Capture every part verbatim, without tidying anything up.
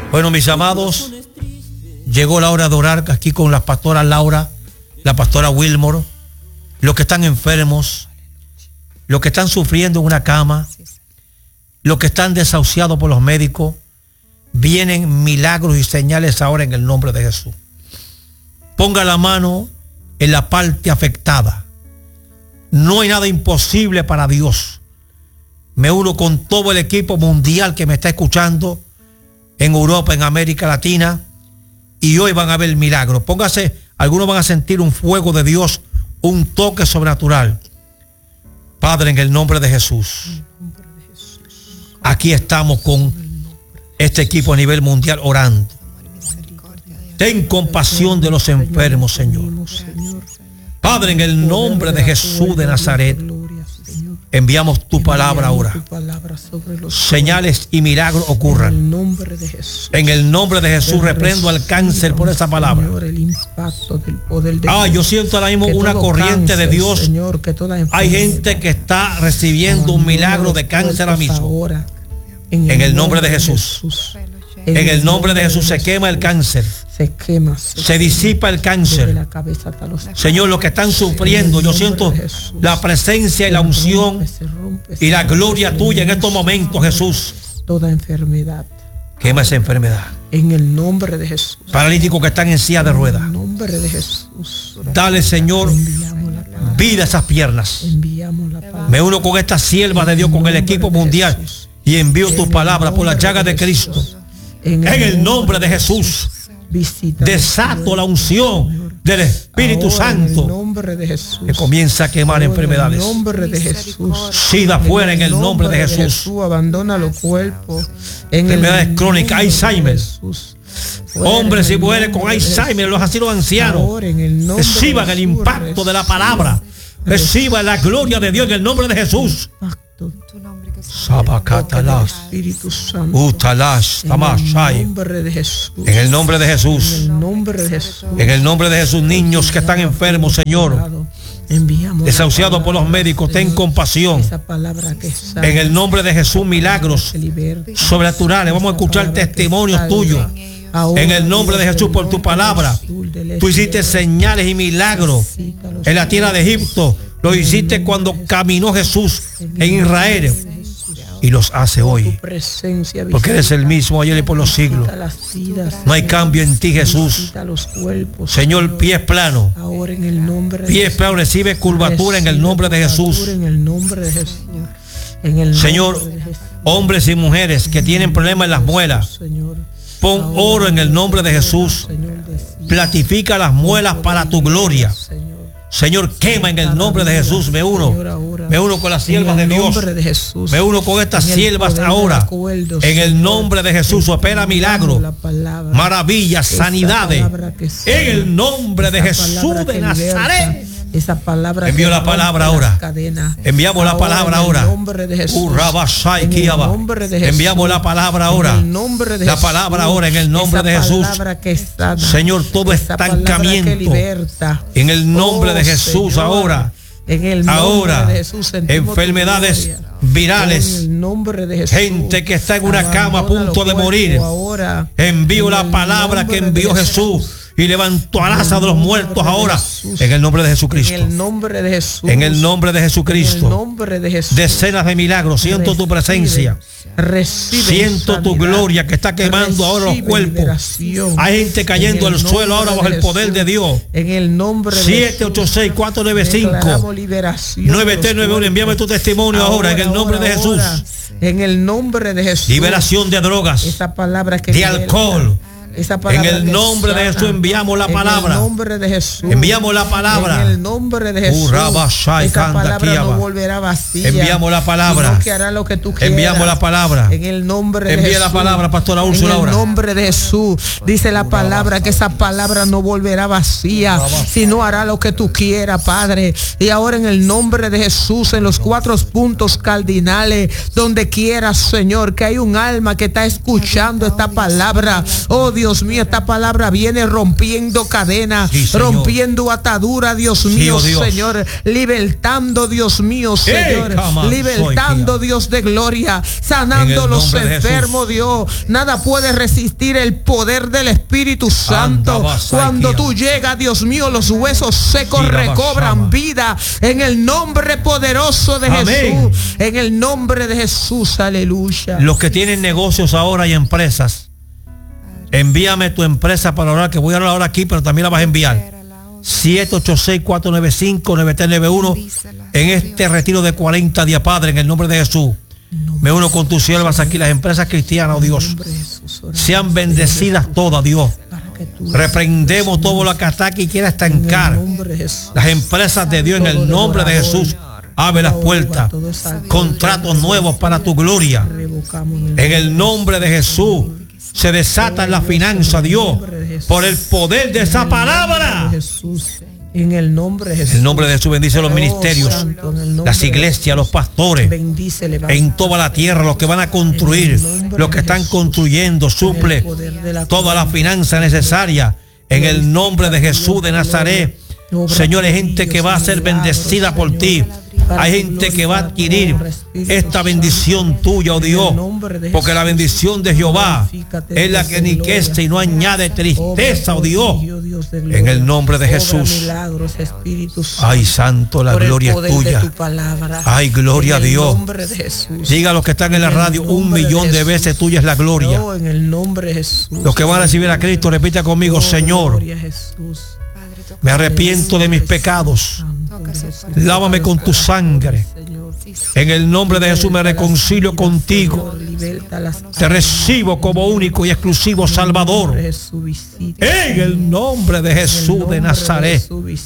Bueno, mis amados, llegó la hora de orar aquí con la pastora Laura, la pastora Wilmore, los que están enfermos, los que están sufriendo en una cama, los que están desahuciados por los médicos. Vienen milagros y señales ahora en el nombre de Jesús. Ponga la mano en la parte afectada. No hay nada imposible para Dios. Me uno con todo el equipo mundial que me está escuchando en Europa, en América Latina, y hoy van a ver milagros. Póngase, algunos van a sentir un fuego de Dios, un toque sobrenatural. Padre, en el nombre de Jesús, aquí estamos con este equipo a nivel mundial orando. Ten compasión de los enfermos, Señor. Padre, en el nombre de Jesús de Nazaret, enviamos tu palabra ahora. Señales y milagros ocurran. En el nombre de Jesús reprendo al cáncer por esa palabra. Ah, yo siento ahora mismo una corriente de Dios. Hay gente que está recibiendo un milagro de cáncer ahora mismo. En el nombre de Jesús. En el nombre de Jesús se quema el cáncer. Se quema. Se disipa el cáncer. Señor, los que están sufriendo, yo siento la presencia y la unción y la gloria tuya en estos momentos, Jesús. Toda enfermedad. Quema esa enfermedad. En el nombre de Jesús. Paralíticos que están en silla de ruedas. En el nombre de Jesús. Dale, Señor, vida a esas piernas. Me uno con estas siervas de Dios, con el equipo mundial, y envío tu palabra por la llaga de Cristo. En el nombre de Jesús, desato la unción del Espíritu Santo que comienza a quemar enfermedades. Sida fuera en el nombre de Jesús. Abandona los cuerpos. Enfermedades crónicas, Alzheimer. Hombres y mujeres con Alzheimer, los así los ancianos, reciban el impacto de la palabra. Reciban la gloria de Dios en el nombre de Jesús. Sabacatalas, Espíritu Santo, Utalash, Tamashai. En el nombre de Jesús. En el nombre de Jesús. En el nombre de Jesús, niños que están enfermos, Señor, desahuciados por los médicos, ten compasión. En el nombre de Jesús, milagros sobrenaturales. Vamos a escuchar testimonios tuyos. En el nombre de Jesús, por tu palabra, tú hiciste señales y milagros en la tierra de Egipto. Lo hiciste cuando caminó Jesús en Israel, y los hace hoy, porque eres el mismo ayer y por los siglos. No hay cambio en ti, Jesús. Señor, pies planos, pies planos, recibe curvatura en el nombre de Jesús. Señor, hombres y mujeres que tienen problemas en las muelas, pon oro en el nombre de Jesús. Platifica las muelas para tu gloria. Señor, quema en el nombre de Jesús. Me uno, me uno con las siervas de Dios. Me uno con estas siervas ahora. En el nombre de Jesús, opera milagro, maravillas, sanidades. En el nombre de Jesús de Nazaret. Esa palabra. Envío la palabra ahora. Enviamos la palabra ahora. Enviamos la palabra ahora. La palabra ahora en el nombre de Jesús. Señor, todo estancamiento. En el nombre de Jesús ahora. Ahora, enfermedades virales, gente que está en una cama a punto de morir. Envío la palabra que envió Jesús y levantó a Lázaro de los muertos ahora, en el nombre de Jesucristo. En el nombre de Jesús. En el nombre de Jesucristo. Decenas de milagros. Siento tu presencia. Siento tu gloria que está quemando ahora los cuerpos. Hay gente cayendo al suelo ahora bajo el poder de Dios. En el nombre de siete ocho seis cuatro nueve cinco nueve tres nueve uno. Envíame tu testimonio ahora en el nombre de Jesús. En el nombre de Jesús. Liberación de drogas, esa palabra que de alcohol. Esa en el nombre de Jesús enviamos la palabra. En el nombre de Jesús. Enviamos la palabra. En el nombre de Jesús. Esa palabra no volverá vacía. Enviamos la palabra. Sino que hará lo que tú quieras. Enviamos la palabra. En el nombre de Envía Jesús. la palabra, pastora Úrsula. En el nombre de Jesús. Dice la palabra que esa palabra no volverá vacía, sino hará lo que tú quieras, Padre. Y ahora en el nombre de Jesús, en los cuatro puntos cardinales, donde quieras, Señor, que hay un alma que está escuchando esta palabra. Oh Dios Dios mío, esta palabra viene rompiendo cadenas, sí, rompiendo ataduras, Dios sí, mío, oh Dios. Señor, libertando, Dios mío, Señor, hey, libertando, Dios de gloria, sanando los enfermos, Dios. Nada puede resistir el poder del Espíritu Santo. Cuando tú llegas, Dios mío, los huesos secos recobran vida en el nombre poderoso de Amén. Jesús. En el nombre de Jesús, aleluya. Los que tienen negocios ahora y empresas, envíame tu empresa para orar, que voy a orar ahora aquí, pero también la vas a enviar. siete ocho seis, cuatro nueve cinco, nueve tres nueve uno en este retiro de cuarenta días, Padre, en el nombre de Jesús. Me uno con tus siervas aquí, las empresas cristianas, oh Dios, sean bendecidas todas, Dios. Reprendemos todo lo que ataque y quiera estancar las empresas de Dios en el nombre de Jesús. Abre las puertas, contratos nuevos para tu gloria. En el nombre de Jesús se desata la finanza, Dios, por el poder de esa palabra. En el nombre de Jesús. En el nombre de Jesús bendice los ministerios, oh, Santo, las iglesias, los pastores, bendícele, en toda la tierra, los que van a construir, los que están construyendo, suple toda la finanza necesaria. En el nombre de Jesús de Nazaret. Señor, hay gente que va a ser bendecida por ti. Hay gente que va a adquirir esta bendición tuya, oh Dios, porque la bendición de Jehová es la que enriquece y no añade tristeza, oh Dios. En el nombre de Jesús. Ay, Santo, la gloria es tuya. Ay, gloria a Dios. Diga a los que están en la radio, un millón de veces tuya es la gloria. Los que van a recibir a Cristo, repita conmigo, Señor, me arrepiento de mis pecados. Lávame con tu sangre. En el nombre de Jesús me reconcilio contigo. Te recibo como único y exclusivo Salvador. En el nombre de Jesús de Nazaret.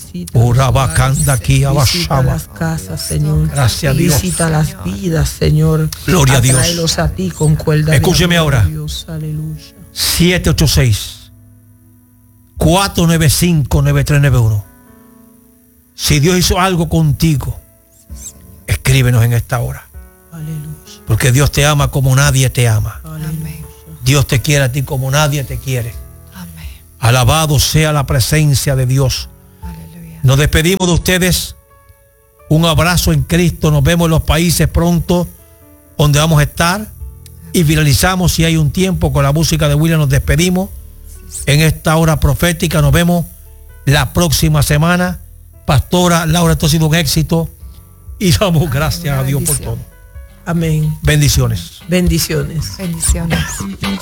Gracias a Dios. Visita las vidas, Señor. Gloria a Dios. Atráelos a ti con cuerda. Escúcheme ahora. siete ocho seis, cuatro nueve cinco, nueve tres nueve uno. Si Dios hizo algo contigo, escríbenos en esta hora. Aleluya. Porque Dios te ama como nadie te ama. Amén. Dios te quiere a ti como nadie te quiere. Amén. Alabado sea la presencia de Dios. Aleluya. Nos despedimos de ustedes. Un abrazo en Cristo. Nos vemos en los países pronto donde vamos a estar. Y finalizamos, si hay un tiempo, con la música de William. Nos despedimos en esta hora profética. Nos vemos la próxima semana. Pastora Laura, esto ha sido un éxito y damos gracias a Dios por todo. Amén. Bendiciones. Bendiciones. Bendiciones.